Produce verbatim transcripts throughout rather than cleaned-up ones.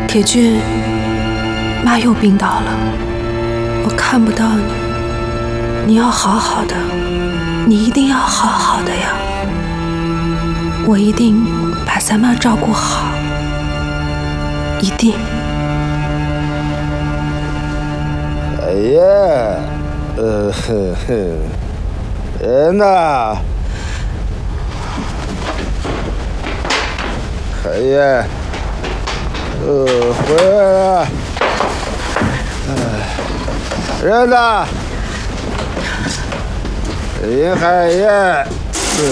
铁军，妈又病倒了，我看不到你，你要好好的，你一定要好好的呀！我一定把三妈照顾好，一定。 哎呀，呃呵呵，人呢？海燕，呃，回来了。哎，人呢？林海燕，呃，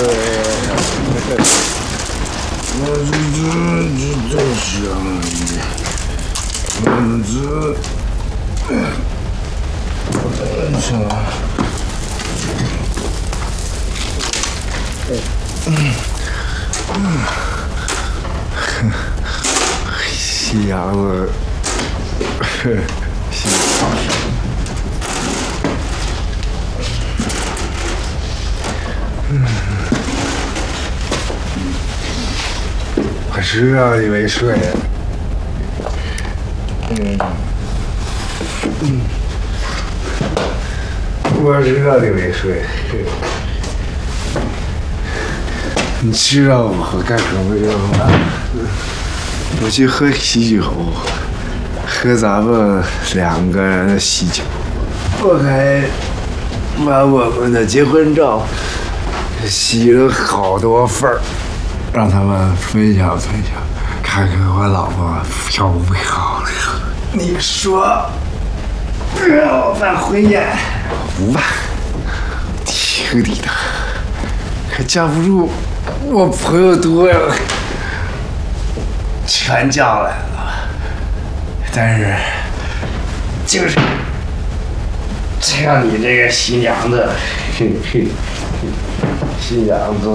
我这这这想你，我这，我操！嗯嗯。西洋的，西洋的。嗯，我知道你没睡。嗯嗯，我知道你没睡。你知道我干什么去了吗？我去喝喜酒，喝咱们两个人的喜酒。我还把我们的结婚照洗了好多份儿，让他们分享分享，看看我老婆漂不漂亮。你说让我办婚宴？不办，听你的，还架不住我朋友多呀。全叫来了，但是就是像你这个新娘子，嘿嘿，新娘子，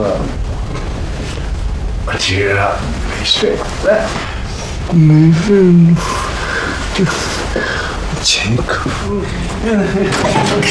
我知道没睡，来，没睡，这亲口。